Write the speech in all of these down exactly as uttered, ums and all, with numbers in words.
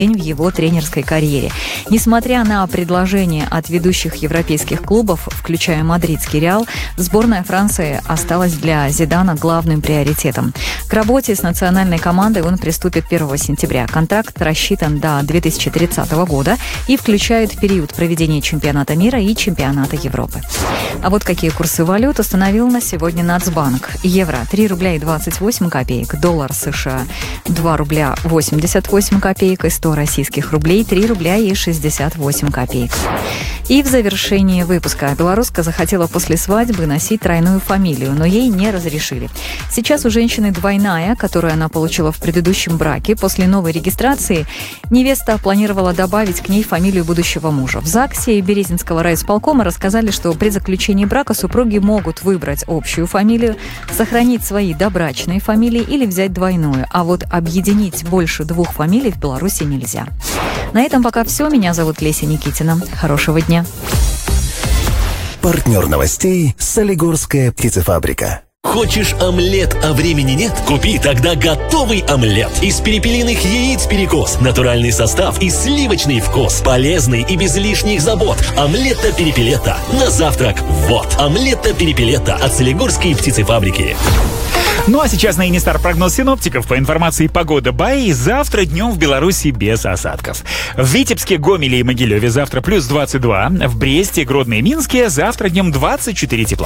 в его тренерской карьере. Несмотря на предложения от ведущих европейских клубов, включая мадридский Реал, сборная Франции осталась для Зидана главным приоритетом. К работе с национальной командой он приступит первого сентября. Контракт рассчитан до две тысячи тридцатого года и включает период проведения чемпионата мира и чемпионата Европы. А вот какие курсы валют установил на сегодня Нацбанк. Евро три рубля и двадцать восемь копеек, доллар США два рубля восемьдесят восемь копеек и сто российских рублей три рубля и шестьдесят восемь копеек. И в завершении выпуска. Белоруска захотела после свадьбы носить тройную фамилию, но ей не разрешили. Сейчас у женщины двойная, которую она получила в предыдущем браке. После новой регистрации невеста планировала добавить к ней фамилию будущего мужа. В ЗАГСе и Березинского райисполкома рассказали, что при заключении брака супруги могут выбрать общую фамилию, сохранить свои добрачные фамилии или взять двойную. А вот объединить больше двух фамилий в Беларуси нельзя. На этом пока все. Меня зовут Леся Никитина. Хорошего дня. Партнер новостей «Солигорская птицефабрика». Хочешь омлет, а времени нет? Купи тогда готовый омлет. Из перепелиных яиц перекос, натуральный состав и сливочный вкус. Полезный и без лишних забот. Омлетто перепелета. На завтрак вот. Омлетто перепелета от Солигорской птицефабрики. Ну а сейчас на Инистар прогноз синоптиков. По информации погода БАИ, завтра днем в Беларуси без осадков. В Витебске, Гомеле и Могилеве завтра плюс двадцать два. В Бресте, Гродно и Минске завтра днем двадцать четыре тепла.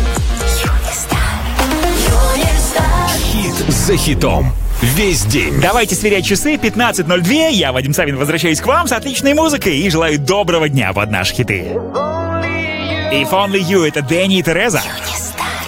Хит за хитом. Весь день. Давайте сверять часы. пятнадцать ноль два. Я, Вадим Савин, возвращаюсь к вам с отличной музыкой и желаю доброго дня под наши хиты. If Only You — это Дэнни и Тереза.